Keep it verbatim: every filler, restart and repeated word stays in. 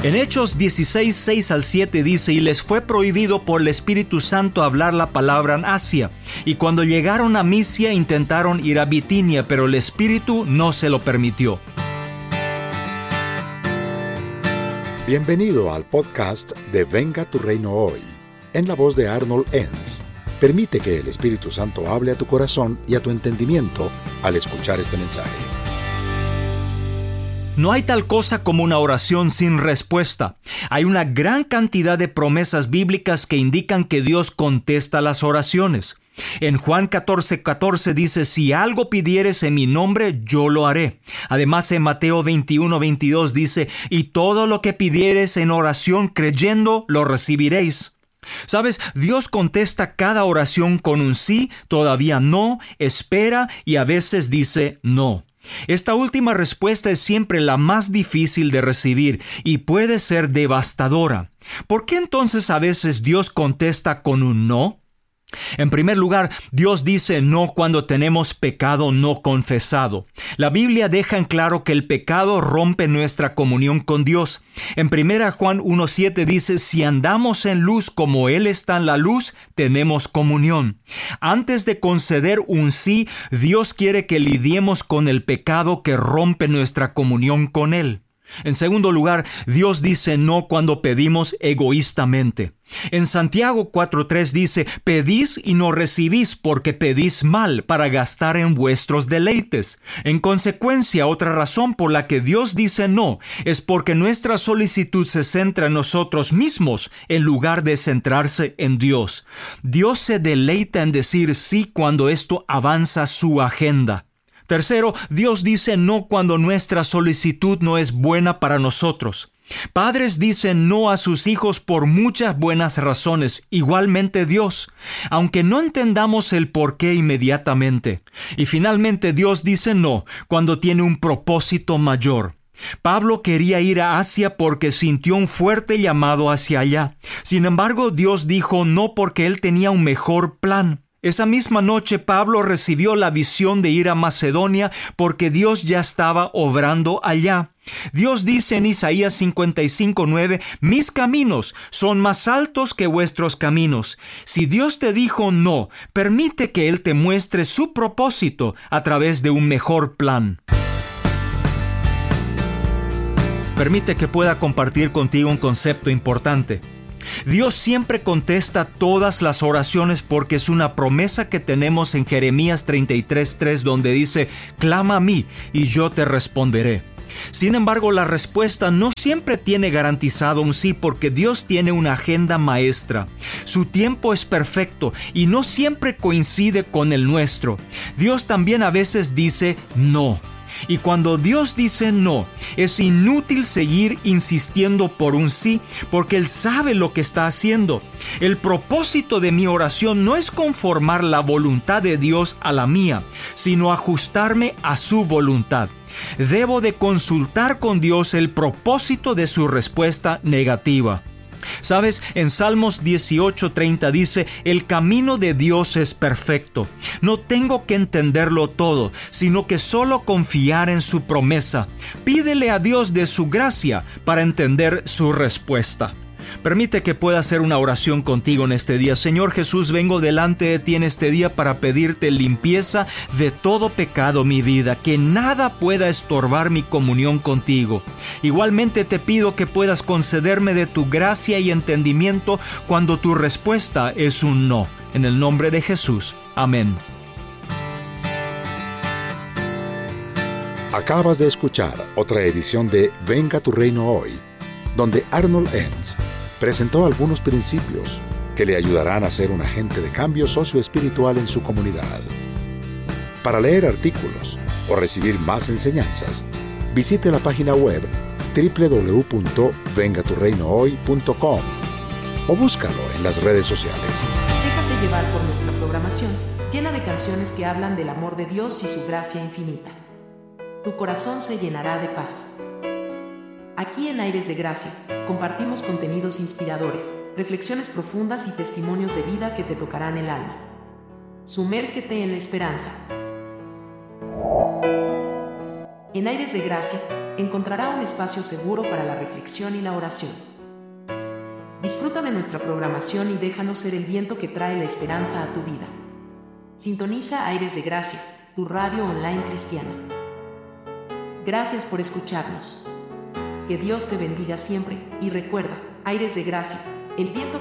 En Hechos dieciséis, seis al siete dice: y les fue prohibido por el Espíritu Santo hablar la palabra en Asia. Y cuando llegaron a Misia intentaron ir a Bitinia, pero el Espíritu no se lo permitió. Bienvenido al podcast de Venga tu Reino Hoy, en la voz de Arnold Enns. Permite que el Espíritu Santo hable a tu corazón y a tu entendimiento al escuchar este mensaje. No hay tal cosa como una oración sin respuesta. Hay una gran cantidad de promesas bíblicas que indican que Dios contesta las oraciones. En Juan catorce, catorce dice: si algo pidieres en mi nombre, yo lo haré. Además, en Mateo veintiuno, veintidós dice: y todo lo que pidieres en oración creyendo, lo recibiréis. ¿Sabes? Dios contesta cada oración con un sí, todavía no, espera y a veces dice no. Esta última respuesta es siempre la más difícil de recibir y puede ser devastadora. ¿Por qué entonces a veces Dios contesta con un no? En primer lugar, Dios dice no cuando tenemos pecado no confesado. La Biblia deja en claro que el pecado rompe nuestra comunión con Dios. En primera Juan uno siete dice: si andamos en luz como Él está en la luz, tenemos comunión. Antes de conceder un sí, Dios quiere que lidiemos con el pecado que rompe nuestra comunión con Él. En segundo lugar, Dios dice no cuando pedimos egoístamente. En Santiago cuatro tres dice: pedís y no recibís porque pedís mal para gastar en vuestros deleites. En consecuencia, otra razón por la que Dios dice no es porque nuestra solicitud se centra en nosotros mismos en lugar de centrarse en Dios. Dios se deleita en decir sí cuando esto avanza su agenda. Tercero, Dios dice no cuando nuestra solicitud no es buena para nosotros. Padres dicen no a sus hijos por muchas buenas razones, igualmente Dios, aunque no entendamos el por qué inmediatamente. Y finalmente Dios dice no cuando tiene un propósito mayor. Pablo quería ir a Asia porque sintió un fuerte llamado hacia allá. Sin embargo, Dios dijo no porque él tenía un mejor plan. Esa misma noche Pablo recibió la visión de ir a Macedonia porque Dios ya estaba obrando allá. Dios dice en Isaías cincuenta y cinco nueve: mis caminos son más altos que vuestros caminos. Si Dios te dijo no, permite que Él te muestre su propósito a través de un mejor plan. Permite que pueda compartir contigo un concepto importante. Dios siempre contesta todas las oraciones porque es una promesa que tenemos en Jeremías treinta y tres tres, donde dice: clama a mí y yo te responderé. Sin embargo, la respuesta no siempre tiene garantizado un sí porque Dios tiene una agenda maestra. Su tiempo es perfecto y no siempre coincide con el nuestro. Dios también a veces dice no. Y cuando Dios dice no, es inútil seguir insistiendo por un sí, porque Él sabe lo que está haciendo. El propósito de mi oración no es conformar la voluntad de Dios a la mía, sino ajustarme a su voluntad. Debo de consultar con Dios el propósito de su respuesta negativa. ¿Sabes? En Salmos dieciocho treinta dice: el camino de Dios es perfecto. No tengo que entenderlo todo, sino que solo confiar en su promesa. Pídele a Dios de su gracia para entender su respuesta. Permite que pueda hacer una oración contigo en este día. Señor Jesús, vengo delante de ti en este día para pedirte limpieza de todo pecado, mi vida, que nada pueda estorbar mi comunión contigo. Igualmente te pido que puedas concederme de tu gracia y entendimiento cuando tu respuesta es un no. En el nombre de Jesús. Amén. Acabas de escuchar otra edición de Venga tu Reino Hoy, donde Arnold Enns presentó algunos principios que le ayudarán a ser un agente de cambio socioespiritual en su comunidad. Para leer artículos o recibir más enseñanzas, visite la página web doble u doble u doble u punto venga tu reino hoy punto com o búscalo en las redes sociales. Déjate llevar por nuestra programación, llena de canciones que hablan del amor de Dios y su gracia infinita. Tu corazón se llenará de paz. Aquí en Aires de Gracia, compartimos contenidos inspiradores, reflexiones profundas y testimonios de vida que te tocarán el alma. Sumérgete en la esperanza. En En Aires de Gracia encontrará un espacio seguro para la reflexión y la oración. Disfruta de nuestra programación y déjanos ser el viento que trae la esperanza a tu vida. Sintoniza Aires de Gracia, tu radio online cristiana. Gracias por escucharnos. Que Dios te bendiga siempre y recuerda, Aires de Gracia, el viento que